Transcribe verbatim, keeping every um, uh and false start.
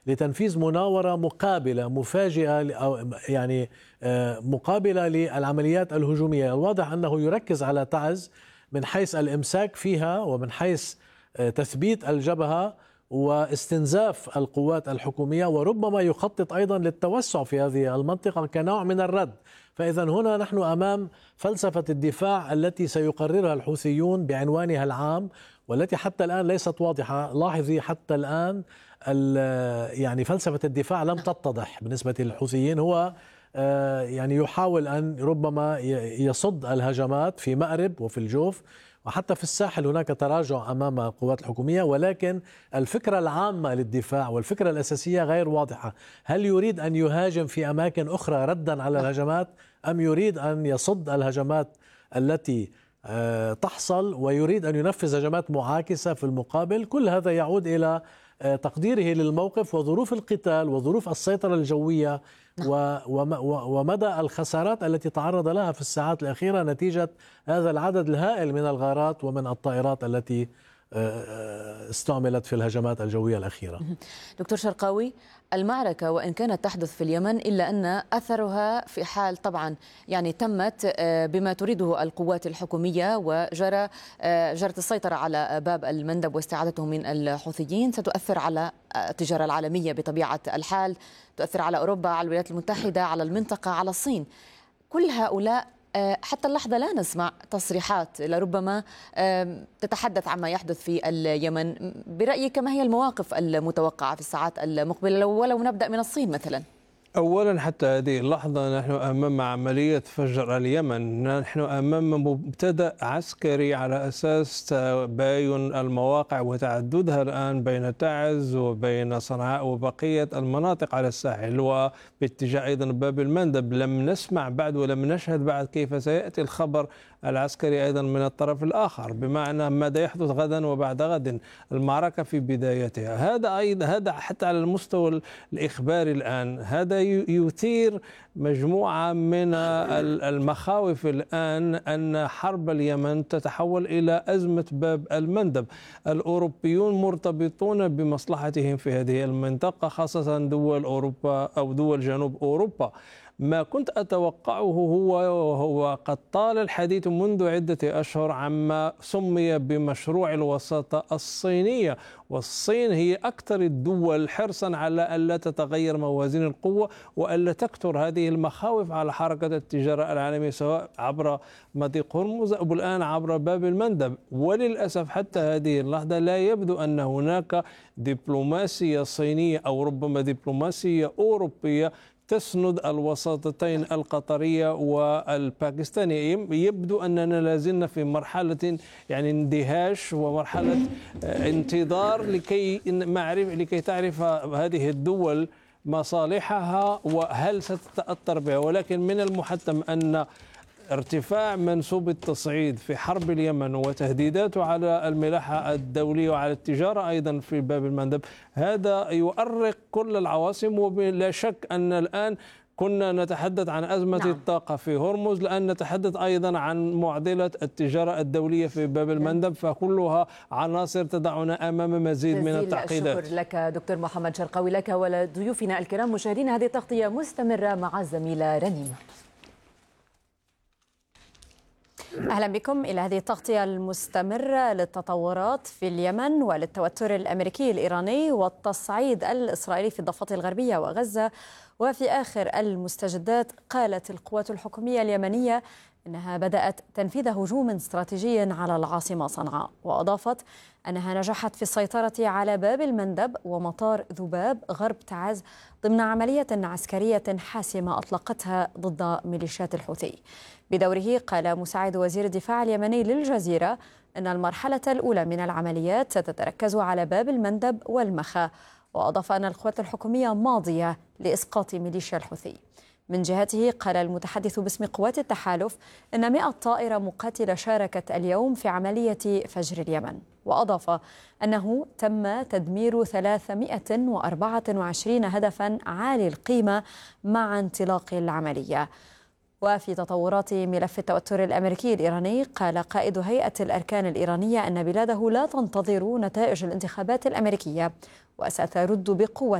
لتنفيذ مناورة مقابلة مفاجئة أو يعني مقابلة للعمليات الهجومية. الواضح أنه يركز على تعز من حيث الإمساك فيها ومن حيث تثبيت الجبهة واستنزاف القوات الحكومية، وربما يخطط أيضا للتوسع في هذه المنطقة كنوع من الرد. فإذا هنا نحن أمام فلسفة الدفاع التي سيقررها الحوثيون بعنوانها العام، والتي حتى الآن ليست واضحة. لاحظي حتى الآن يعني فلسفة الدفاع لم تتضح بالنسبة للحوثيين. هو يعني يحاول أن ربما يصد الهجمات في مأرب وفي الجوف، وحتى في الساحل هناك تراجع أمام القوات الحكومية، ولكن الفكرة العامة للدفاع والفكرة الأساسية غير واضحة. هل يريد أن يهاجم في أماكن أخرى ردا على الهجمات، أم يريد أن يصد الهجمات التي تحصل ويريد أن ينفذ هجمات معاكسة في المقابل؟ كل هذا يعود إلى تقديره للموقف وظروف القتال وظروف السيطرة الجوية ومدى الخسارات التي تعرض لها في الساعات الأخيرة نتيجة هذا العدد الهائل من الغارات ومن الطائرات التي استعملت في الهجمات الجوية الأخيرة. دكتور شرقاوي، المعركة وإن كانت تحدث في اليمن إلا أن أثرها في حال طبعا يعني تمت بما تريده القوات الحكومية وجرى جرت السيطرة على باب المندب واستعادته من الحوثيين، ستؤثر على التجارة العالمية بطبيعة الحال، تؤثر على أوروبا، على الولايات المتحدة، على المنطقة، على الصين. كل هؤلاء حتى اللحظة لا نسمع تصريحات لربما تتحدث عما يحدث في اليمن. برأيك ما هي المواقف المتوقعة في الساعات المقبلة، ولو نبدأ من الصين مثلا؟ أولا حتى هذه اللحظة نحن أمام عملية فجر اليمن، نحن أمام مبتدأ عسكري على أساس تباين المواقع وتعددها الآن بين تعز وبين صنعاء وبقية المناطق على الساحل، وباتجاه أيضا باب المندب. لم نسمع بعد ولم نشهد بعد كيف سيأتي الخبر العسكري أيضا من الطرف الآخر، بمعنى ماذا يحدث غدا وبعد غد. المعركة في بدايتها. هذا أيضا هذا حتى على المستوى الإخباري الآن هذا يثير مجموعة من المخاوف الآن أن حرب اليمن تتحول إلى أزمة باب المندب. الأوروبيون مرتبطون بمصلحتهم في هذه المنطقة، خاصة دول أوروبا أو دول جنوب أوروبا. ما كنت أتوقعه هو هو قد طال الحديث منذ عدة أشهر عما سمي بمشروع الوساطة الصينية، والصين هي أكثر الدول حرصا على ألا تتغير موازين القوة وألا تكثر هذه المخاوف على حركة التجارة العالمية سواء عبر مضيق هرمز أو الآن عبر باب المندب. وللأسف حتى هذه اللحظة لا يبدو أن هناك دبلوماسية صينية أو ربما دبلوماسية أوروبية تسند الوساطتين القطرية والباكستانية. يبدو أننا لازلنا في مرحلة يعني اندهاش ومرحلة انتظار لكي معرف لكي تعرف هذه الدول مصالحها وهل ستتأثر بها. ولكن من المحتم أن ارتفاع منسوب التصعيد في حرب اليمن وتهديداته على الملاحة الدولية وعلى التجارة أيضا في باب المندب هذا يؤرق كل العواصم. ولا شك أن الآن كنا نتحدث عن أزمة نعم. الطاقة في هرمز، لأن نتحدث أيضا عن معضلة التجارة الدولية في باب المندب، فكلها عناصر تضعنا أمام مزيد من التعقيدات. الشكر لك دكتور محمد شرقاوي، لك ولضيوفنا الكرام. مشاهدينا هذه التغطية مستمرة مع الزميلة رنيم. أهلا بكم إلى هذه التغطية المستمرة للتطورات في اليمن وللتوتر الأمريكي الإيراني والتصعيد الإسرائيلي في الضفة الغربية وغزة. وفي آخر المستجدات قالت القوات الحكومية اليمنية إنها بدأت تنفيذ هجوم استراتيجي على العاصمة صنعاء، وأضافت أنها نجحت في السيطرة على باب المندب ومطار ذباب غرب تعز ضمن عملية عسكرية حاسمة أطلقتها ضد ميليشيات الحوثي. بدوره قال مساعد وزير الدفاع اليمني للجزيرة أن المرحلة الأولى من العمليات ستتركز على باب المندب والمخا، وأضاف أن القوات الحكومية ماضية لإسقاط ميليشيا الحوثي. من جهته قال المتحدث باسم قوات التحالف أن مئة طائرة مقاتلة شاركت اليوم في عملية فجر اليمن، وأضاف أنه تم تدمير ثلاثمئة وأربعة وعشرين هدفا عالي القيمة مع انطلاق العملية. وفي تطورات ملف التوتر الأمريكي الإيراني قال قائد هيئة الأركان الإيرانية أن بلاده لا تنتظر نتائج الانتخابات الأمريكية وسترد بقوة